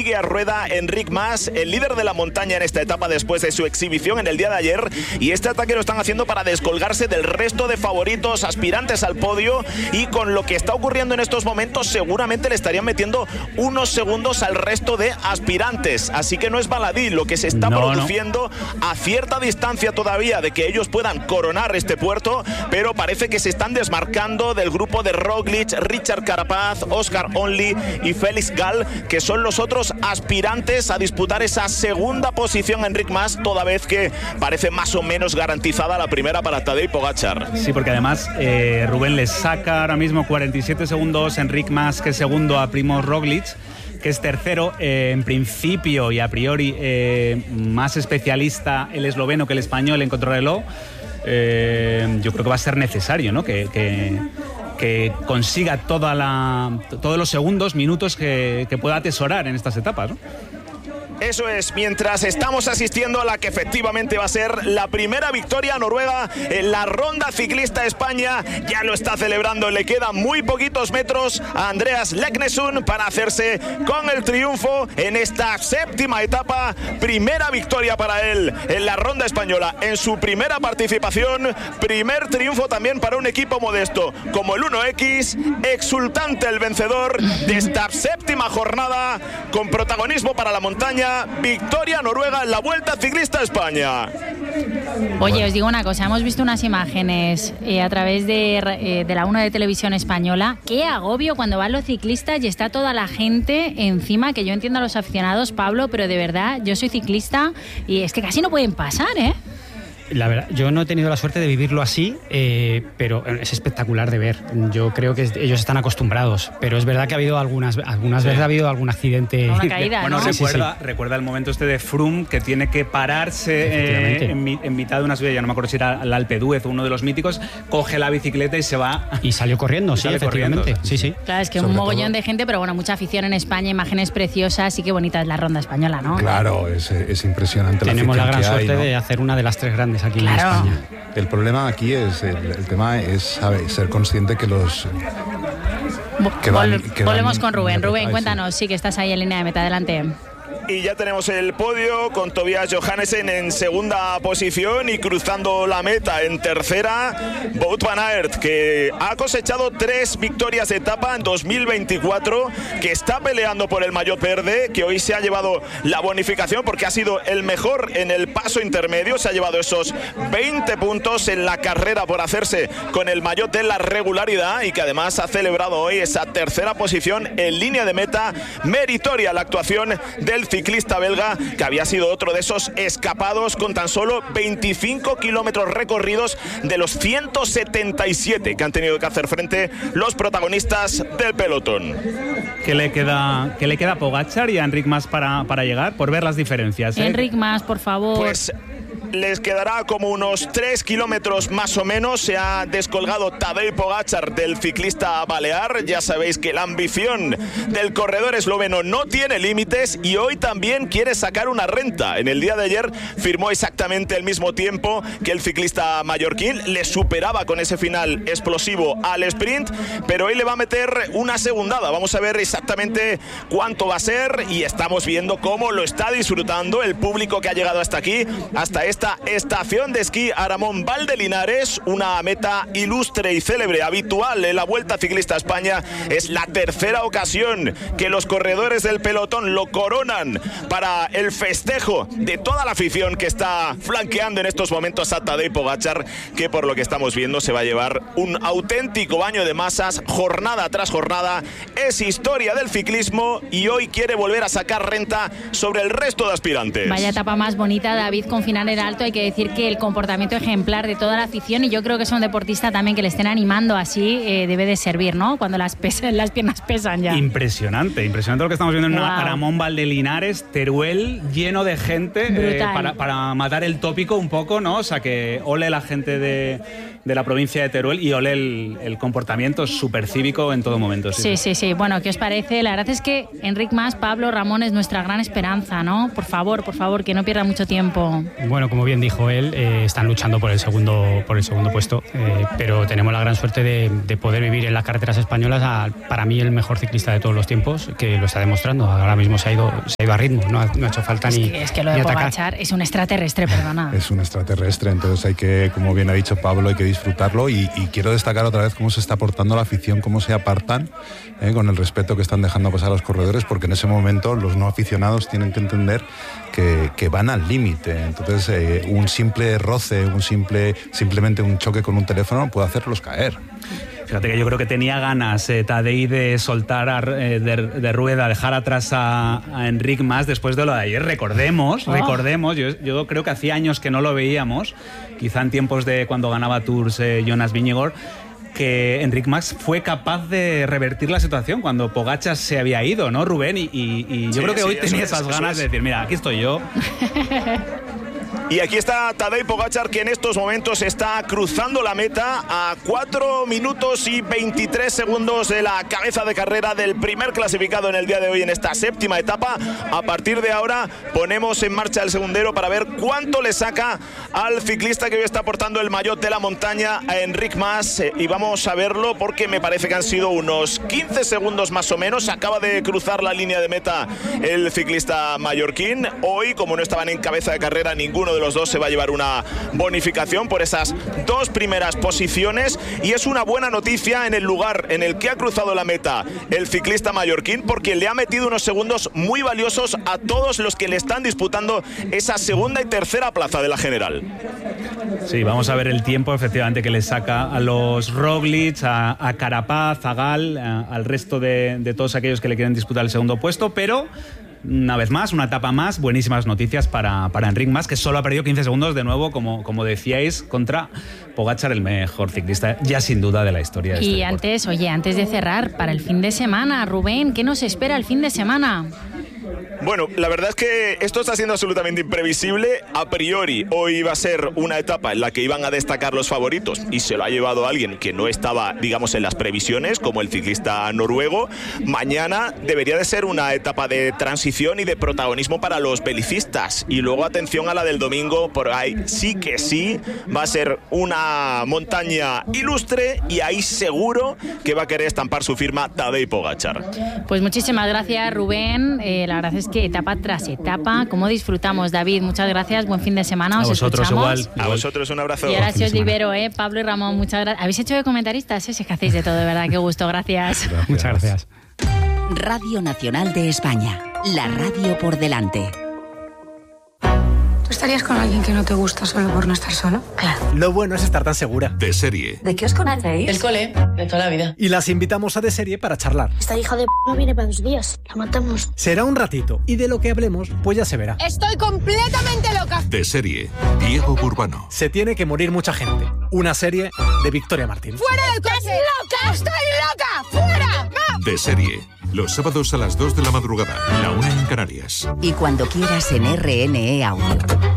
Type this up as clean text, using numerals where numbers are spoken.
sigue a rueda Enric Mas, el líder de la montaña en esta etapa después de su exhibición en el día de ayer, y este ataque lo están haciendo para descolgarse del resto de favoritos aspirantes al podio, y con lo que está ocurriendo en estos momentos seguramente le estarían metiendo unos segundos al resto de aspirantes, así que no es baladí lo que se está produciendo a cierta distancia todavía de que ellos puedan coronar este puerto, pero parece que se están desmarcando del grupo de Roglic, Richard Carapaz, Oscar Onley y Félix Gall, que son los otros aspirantes a disputar esa segunda posición a Enric Mas, toda vez que parece más o menos garantizada la primera para Tadej Pogačar. Sí, porque además Rubén le saca ahora mismo 47 segundos Enric Mas, que es segundo, a Primož Roglic, que es tercero. En principio y a priori más especialista el esloveno que el español en contrarreloj. Yo creo que va a ser necesario, ¿no? que consiga todos los segundos, minutos que pueda atesorar en estas etapas, ¿no? Eso es, mientras estamos asistiendo a la que efectivamente va a ser la primera victoria noruega en la Ronda Ciclista España. Ya lo está celebrando, le quedan muy poquitos metros a Andreas Leknesund para hacerse con el triunfo en esta séptima etapa. Primera victoria para él en la Ronda Española, en su primera participación. Primer triunfo también para un equipo modesto como el 1X. Exultante el vencedor de esta séptima jornada, con protagonismo para la montaña. Victoria noruega en la Vuelta Ciclista España. Oye, os digo una cosa, hemos visto unas imágenes a través de la 1 de Televisión Española. Qué agobio cuando van los ciclistas y está toda la gente encima, que yo entiendo a los aficionados, Pablo, pero de verdad, yo soy ciclista y es que casi no pueden pasar, ¿eh? La verdad, yo no he tenido la suerte de vivirlo así, pero es espectacular de ver. Yo creo que ellos están acostumbrados, pero es verdad que ha habido algunas veces ha habido algún accidente. Una caída, bueno, ¿no? Recuerda el momento este de Froome, que tiene que pararse en mitad de una subida, ya no me acuerdo si era el Alpe d'Huez o uno de los míticos, coge la bicicleta y se va. Y salió corriendo, efectivamente. Sí. Claro, es que un mogollón de gente, pero bueno, mucha afición en España, imágenes preciosas, y qué bonita es la Ronda Española, ¿no? Claro, es impresionante. Tenemos la gran suerte, ¿no?, de hacer una de las tres grandes aquí en España. El problema aquí es, el tema es ser consciente que los... Volvemos con Rubén. Rubén, cuéntanos, sí, que estás ahí en línea de meta, adelante. Y ya tenemos el podio con Tobias Johannesen en segunda posición y cruzando la meta en tercera, Wout van Aert, que ha cosechado 3 victorias de etapa en 2024, que está peleando por el maillot verde, que hoy se ha llevado la bonificación porque ha sido el mejor en el paso intermedio, se ha llevado esos 20 puntos en la carrera por hacerse con el maillot de la regularidad, y que además ha celebrado hoy esa tercera posición en línea de meta. Meritoria la actuación del ciclista belga, que había sido otro de esos escapados, con tan solo 25 kilómetros recorridos de los 177 que han tenido que hacer frente los protagonistas del pelotón. ¿Qué le queda a Pogačar y a Enric Mas para llegar? Por ver las diferencias, ¿eh? Enric Mas, por favor. Pues les quedará como unos 3 kilómetros más o menos. Se ha descolgado Tadej Pogačar del ciclista balear. Ya sabéis que la ambición del corredor esloveno no tiene límites, y hoy también quiere sacar una renta. En el día de ayer firmó exactamente el mismo tiempo que el ciclista mallorquín, le superaba con ese final explosivo al sprint, pero hoy le va a meter una segundada. Vamos a ver exactamente cuánto va a ser, y estamos viendo cómo lo está disfrutando el público que ha llegado hasta aquí, hasta esta estación de esquí Aramón Valdelinares, una meta ilustre y célebre, habitual en la Vuelta Ciclista España. Es la tercera ocasión que los corredores del pelotón lo coronan para el festejo de toda la afición que está flanqueando en estos momentos a Tadej Pogačar, que por lo que estamos viendo se va a llevar un auténtico baño de masas jornada tras jornada. Es historia del ciclismo y hoy quiere volver a sacar renta sobre el resto de aspirantes. Vaya etapa más bonita, David, con final en alto. Hay que decir que el comportamiento ejemplar de toda la afición, y yo creo que es un deportista también que le estén animando así, debe de servir, ¿no? Cuando las piernas pesan ya. Impresionante lo que estamos viendo en Aramón Valdelinares, Teruel lleno de gente, para matar el tópico un poco, ¿no? O sea, que ole la gente de la provincia de Teruel, y ole el comportamiento súper cívico en todo momento. Sí. Bueno, ¿qué os parece? La verdad es que Enric Mas, Pablo, Ramón, es nuestra gran esperanza, ¿no? Por favor, que no pierda mucho tiempo. Bueno, como bien dijo él, están luchando por el segundo puesto, pero tenemos la gran suerte de poder vivir en las carreteras españolas para mí el mejor ciclista de todos los tiempos, que lo está demostrando. Ahora mismo se ha ido a ritmo, no ha hecho falta es que lo de Pogačar es un extraterrestre, perdona. Es un extraterrestre, entonces hay que, como bien ha dicho Pablo, hay que disfrutarlo y quiero destacar otra vez cómo se está portando la afición, cómo se apartan con el respeto que están dejando pasar a los corredores, porque en ese momento los no aficionados tienen que entender que van al límite. Entonces un simple roce, simplemente un choque con un teléfono puede hacerlos caer. Fíjate que yo creo que tenía ganas Tadej de soltar de rueda, dejar atrás a Enric Mas después de lo de ayer. Recordemos, yo creo que hacía años que no lo veíamos, quizá en tiempos de cuando ganaba Tours Jonas Vingegaard, que Enric Mas fue capaz de revertir la situación cuando Pogačar se había ido, ¿no, Rubén? Y yo creo que hoy tenía esas ganas de decir, mira, aquí estoy yo. Y aquí está Tadej Pogačar, que en estos momentos está cruzando la meta a 4 minutos y 23 segundos de la cabeza de carrera del primer clasificado en el día de hoy en esta séptima etapa. A partir de ahora ponemos en marcha el segundero para ver cuánto le saca al ciclista que hoy está portando el maillot de la montaña, a Enric Mas, y vamos a verlo porque me parece que han sido unos 15 segundos más o menos. Acaba de cruzar la línea de meta el ciclista mallorquín. Hoy, como no estaban en cabeza de carrera, ninguno de los dos se va a llevar una bonificación por esas dos primeras posiciones, y es una buena noticia en el lugar en el que ha cruzado la meta el ciclista mallorquín, porque le ha metido unos segundos muy valiosos a todos los que le están disputando esa segunda y tercera plaza de la general. Sí, vamos a ver el tiempo efectivamente que le saca a los Roglic, a Carapaz, a Gal, al resto de todos aquellos que le quieren disputar el segundo puesto, pero una vez más, una etapa más, buenísimas noticias para Enric Mas, que solo ha perdido 15 segundos de nuevo, como decíais, contra Pogačar, el mejor ciclista ya sin duda de la historia de y antes de cerrar, para el fin de semana, Rubén, ¿qué nos espera el fin de semana? Bueno, la verdad es que esto está siendo absolutamente imprevisible. A priori, hoy iba a ser una etapa en la que iban a destacar los favoritos y se lo ha llevado alguien que no estaba, digamos, en las previsiones, como el ciclista noruego. Mañana debería de ser una etapa de transición y de protagonismo para los belicistas. Y luego atención a la del domingo, por ahí sí que sí, va a ser una montaña ilustre y ahí seguro que va a querer estampar su firma Tadej Pogačar. Pues muchísimas gracias, Rubén. La verdad es que etapa tras etapa, ¿cómo disfrutamos? David, muchas gracias, buen fin de semana, os vosotros escuchamos. igual. A vosotros un abrazo. Y ahora sí os libero, Pablo y Ramón, muchas gracias. ¿Habéis hecho de comentaristas? Es que hacéis de todo, de verdad, qué gusto, gracias. Muchas gracias. Radio Nacional de España, la radio por delante. ¿Tú estarías con alguien que no te gusta solo por no estar solo? Claro. Lo bueno es estar tan segura. De Serie. ¿De qué os conocéis? El cole, de toda la vida. Y las invitamos a De Serie para charlar. Esta hija de no viene para 2 días. La matamos. Será un ratito y de lo que hablemos, pues ya se verá. Estoy completamente loca. De Serie. Diego Burbano. Se tiene que morir mucha gente. Una serie de Victoria Martín. ¡Fuera del coche! ¡Estás loca! ¡Estoy loca! ¡Fuera! ¡Va! De Serie. Los sábados a las 2 de la madrugada. La 1 en Canarias. Y cuando quieras en RNE Audio.